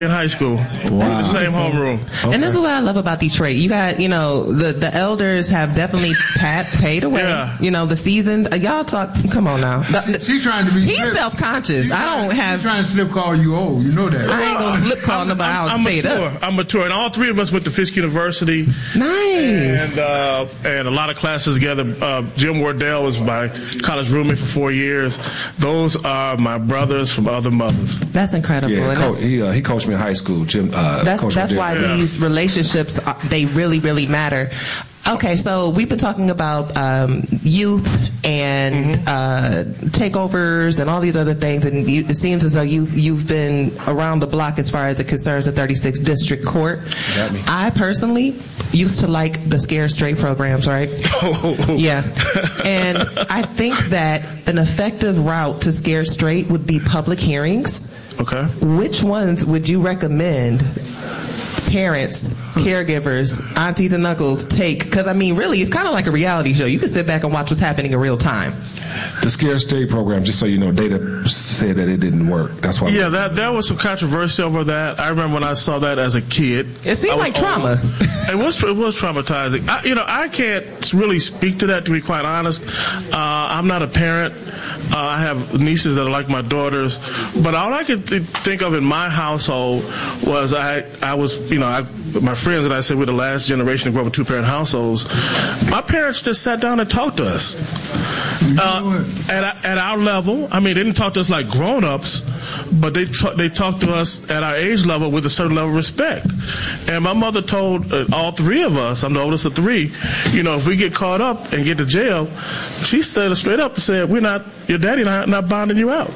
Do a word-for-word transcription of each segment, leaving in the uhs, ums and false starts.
in high school. Wow. The same homeroom. Okay. And this is what I love about Detroit. You got, you know, the, the elders have definitely pat, paid away. Yeah. You know, the seasoned, uh, y'all talk, come on now. The, the, she's trying to be He's slip. self-conscious. She's I don't trying, have. She's trying to slip call you old. You know that. I ain't going to slip call nobody. I'll I'm say mature. it up. I'm mature. And all three of us went to Fisk University. Nice. And, uh, and a lot of classes together. Uh, Jim Wardell was my college roommate for four years. Those are my brothers from other mothers. That's incredible. Yeah, and co- that's, he, uh, he coached me in high school. Jim. Uh, that's Coach that's why yeah. these relationships, uh, they really, really matter. Okay, so we've been talking about um, youth and mm-hmm. uh, takeovers and all these other things, and you, it seems as though you've, you've been around the block as far as it concerns the thirty-sixth District Court. I personally used to like the Scare Straight programs, right? Yeah. And I think that an effective route to Scare Straight would be public hearings. Okay. Which ones would you recommend parents, caregivers, aunties and uncles take? Because, I mean, really, it's kind of like a reality show. You can sit back and watch what's happening in real time. The Scare Straight program, just so you know, data said that it didn't work. That's why. Yeah, that that was some controversy over that. I remember when I saw that as a kid. It seemed like trauma. It was it was traumatizing. I, you know, I can't really speak to that, to be quite honest. Uh, I'm not a parent. Uh, I have nieces that are like my daughters, but all I could th- think of in my household was I I was you know I, my friends and I said we're the last generation to grow up in two parent households. My parents just sat down and talked to us. Uh, at, at our level, I mean, they didn't talk to us like grown-ups, but they t- they talked to us at our age level with a certain level of respect. And my mother told uh, all three of us, I'm the oldest of three, you know, if we get caught up and get to jail, she stood straight up and said, we're not, your daddy not, not bonding you out.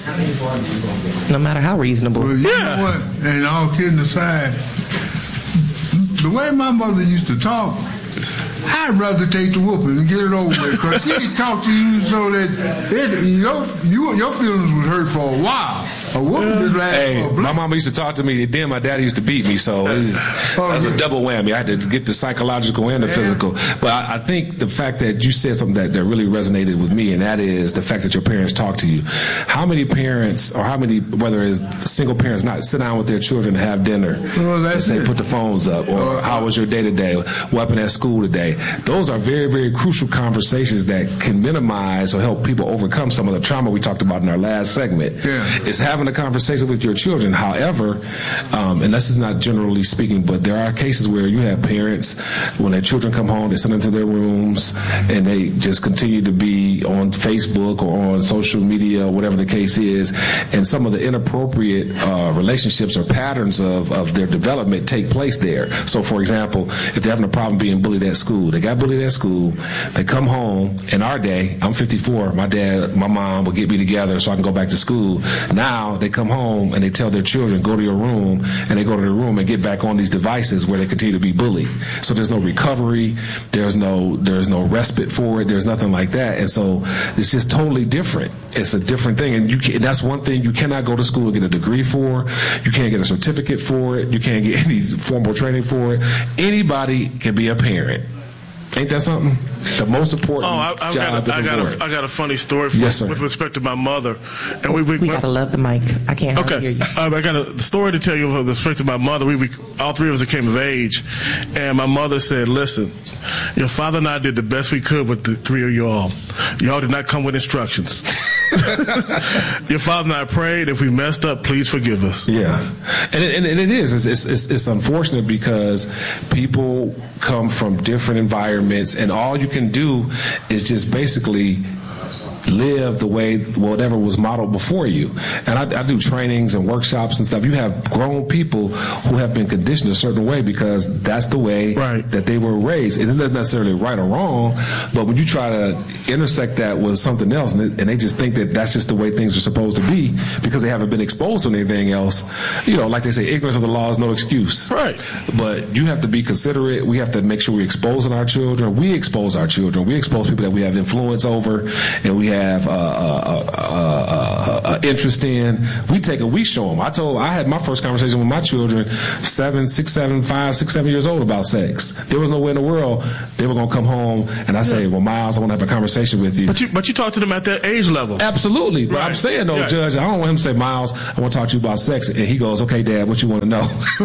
No matter how reasonable. Well, you yeah. know what? And all kidding aside, the way my mother used to talk, I'd rather take the whooping and get it over with, because she could talk to you so that it, your, you, your feelings was hurt for a while. A whooping just lasts Hey, for a my mama used to talk to me, then my daddy used to beat me, so it was, Oh, that was yeah. a double whammy. I had to get the psychological and the Yeah. physical. But I, I think the fact that you said something that, that really resonated with me, and that is the fact that your parents talk to you. How many parents, or how many, whether it's single parents, not sit down with their children and have dinner Well, that's and say, it. put the phones up, or Uh, how was your day today? What happened at school today? Those are very, very crucial conversations that can minimize or help people overcome some of the trauma we talked about in our last segment. Yeah. It's having a conversation with your children. However, um, and this is not generally speaking, but there are cases where you have parents, when their children come home, they send them to their rooms and they just continue to be on Facebook or on social media, whatever the case is, and some of the inappropriate uh, relationships or patterns of, of their development take place there. So, for example, if they're having a problem being bullied at school, they got bullied at school, they come home. In our day, I'm fifty-four, my dad, my mom would get me together so I can go back to school. Now they come home and they tell their children, go to your room, and they go to their room and get back on these devices where they continue to be bullied. So there's no recovery, there's no there's no respite for it, there's nothing like that. And so it's just totally different. It's a different thing, and you can, that's one thing you cannot go to school and get a degree for. You can't get a certificate for it. You can't get any formal training for it. Anybody can be a parent. Ain't that something? The most important oh, I, I've job got a, in I the got world. a, I got a funny story for, Yes, sir. with respect to my mother. And we, we, We gotta love the mic. I can't hardly Okay, hear you. um, I got a story to tell you with respect to my mother. We, we all three of us came of age, and my mother said, "Listen, your father and I did the best we could with the three of y'all. Y'all did not come with instructions. Your father and I prayed. If we messed up, please forgive us." Yeah, and it, and it is. It's, it's it's unfortunate because people come from different environments, and all you can do is just basically live the way whatever was modeled before you. And I, I do trainings and workshops and stuff. You have grown people who have been conditioned a certain way because that's the way right. that they were raised. It isn't necessarily right or wrong, but when you try to intersect that with something else, and they, and they just think that that's just the way things are supposed to be because they haven't been exposed to anything else, you know, like they say, ignorance of the law is no excuse. Right. But you have to be considerate. We have to make sure we're exposing our children. We expose our children. We expose people that we have influence over, and we have have uh, uh, uh, uh, interest in, we take it, we show them. I told, I had my first conversation with my children, seven, six, seven, five, six, seven years old about sex. There was no way in the world they were going to come home and I say, well, Miles, I want to have a conversation with you. But you, but you talk to them at their age level. Absolutely. But right. I'm saying, though, right. Judge, I don't want him to say, Miles, I want to talk to you about sex. And he goes, okay, Dad, what you want to know?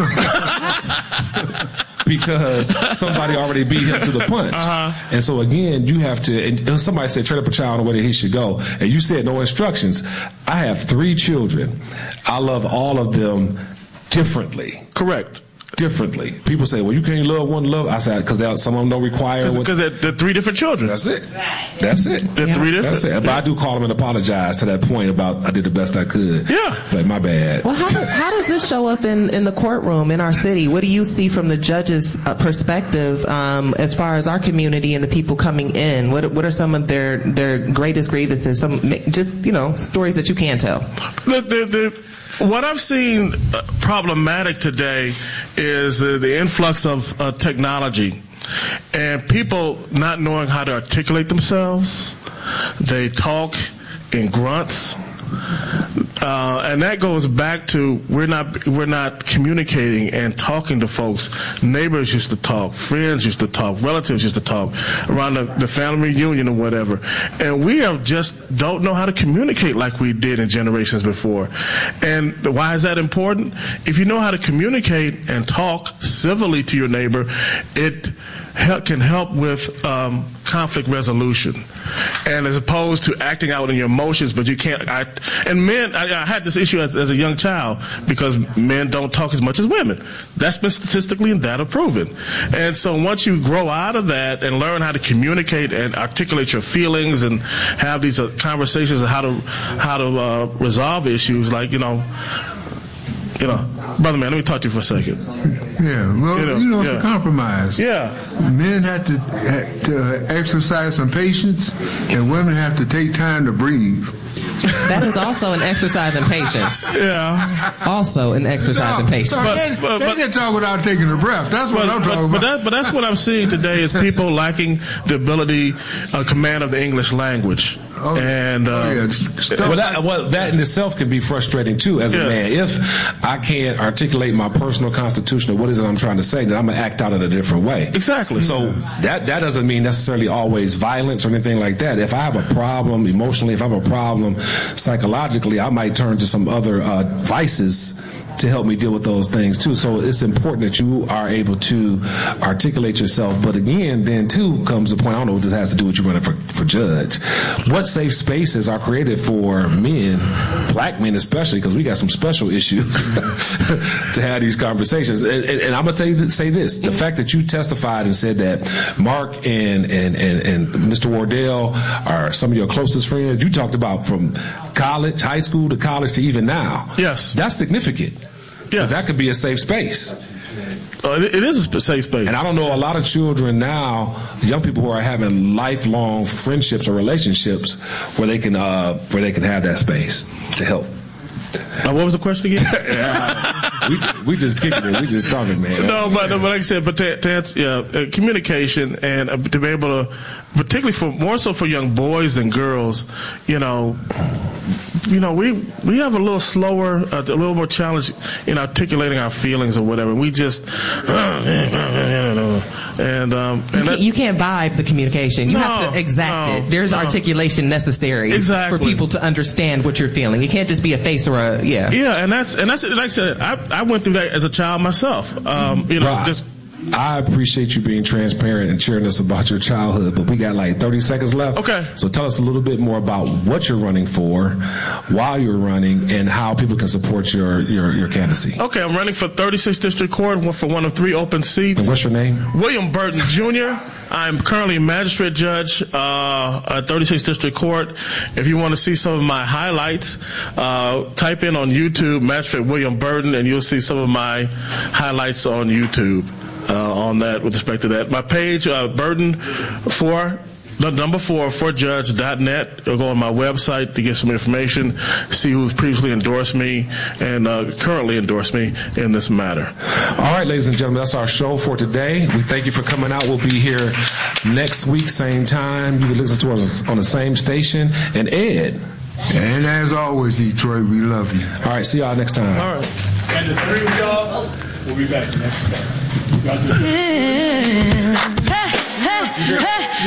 Because somebody already beat him to the punch. Uh-huh. And so, again, you have to, and somebody said, train up a child on the way that he should go. And you said no instructions. I have three children. I love all of them differently. Correct. Differently. People say, well, you can't love one love. I said, because some of them don't require. Because they're, they're three different children. That's it. That's it. They're yeah. three different. That's it. But I do call them and apologize to that point about I did the best I could. Yeah. Like, my bad. Well, how, do, how does this show up in, in the courtroom in our city? What do you see from the judge's uh, perspective um, as far as our community and the people coming in? What What are some of their, their greatest grievances? Some just, you know, stories that you can tell. The, the, the, What I've seen problematic today is uh, the influx of uh, technology and people not knowing how to articulate themselves. They talk in grunts. Uh, and that goes back to we're not we're not communicating and talking to folks. Neighbors used to talk, friends used to talk, relatives used to talk around the, the family reunion or whatever. And we have just don't know how to communicate like we did in generations before. And why is that important? If you know how to communicate and talk civilly to your neighbor, it help, can help with um, conflict resolution. And as opposed to acting out in your emotions, but you can't. I, and men, I, I had this issue as, as a young child because men don't talk as much as women. That's been statistically and data proven. And so once you grow out of that and learn how to communicate and articulate your feelings and have these uh, conversations on how to how to uh, resolve issues, like you know. You know, brother man, let me talk to you for a second. Yeah, well, you know, you know it's yeah. a compromise. Yeah. Men have to, have to exercise some patience, and women have to take time to breathe. That is also an exercise in patience. Yeah. Also an exercise no, in patience. But, they, but, they can talk without taking a breath. That's what but, I'm but, talking but about. That, but that's what I'm seeing today is people lacking the ability, uh, command of the English language. Oh, and uh, oh, yeah. well, that, well, that in itself can be frustrating too as yes. a man. If I can't articulate my personal constitution or what is it I'm trying to say, then I'm gonna act out in a different way. Exactly. So that that doesn't mean necessarily always violence or anything like that. If I have a problem emotionally, if I have a problem psychologically, I might turn to some other uh, vices to help me deal with those things too. So it's important that you are able to articulate yourself. But again, then too comes the point, I don't know what this has to do with you running for, for judge. What safe spaces are created for men, black men especially, because we got some special issues to have these conversations. And, and, and I'm going to tell you, say this, the fact that you testified and said that Mark and, and, and, and Mister Wardell are some of your closest friends, you talked about from college, high school to college to even now. Yes. That's significant. Yes. That could be a safe space. Uh, it, it is a safe space. And I don't know a lot of children now, young people who are having lifelong friendships or relationships where they can uh, where they can have that space to help. Uh, what was the question again? yeah, we, we just kicking it. We just talking, man. No, but, but like I said, but to, to answer, yeah, uh, communication and uh, to be able to, particularly for more so for young boys than girls, you know, you know, we we have a little slower, uh, a little more challenge in articulating our feelings or whatever. We just and um, and you, can't, you can't vibe the communication. You no, have to exact no, it. There's no. articulation necessary exactly. for people to understand what you're feeling. It can't just be a face or a yeah. Yeah, and that's and that's like I said. I I went through that as a child myself. Um, you know, right. just. I appreciate you being transparent and sharing us about your childhood, but we got like thirty seconds left. Okay. So tell us a little bit more about what you're running for, while you're running, and how people can support your, your, your candidacy. Okay, I'm running for thirty-sixth District Court for one of three open seats. And what's your name? William Burton Junior I'm currently a magistrate judge uh, at thirty-sixth District Court. If you want to see some of my highlights, uh, type in on YouTube, Magistrate William Burton, and you'll see some of my highlights on YouTube. Uh, on that, with respect to that, my page, uh, Burton for the number four, for judge dot net, or go on my website to get some information, see who's previously endorsed me and uh, currently endorsed me in this matter. All right, ladies and gentlemen, that's our show for today. We thank you for coming out. We'll be here next week, same time. You can listen to us on the same station. And Ed. And as always, Detroit, we love you. All right, see y'all next time. All right. And the three of y'all will be back next Saturday. Yeah.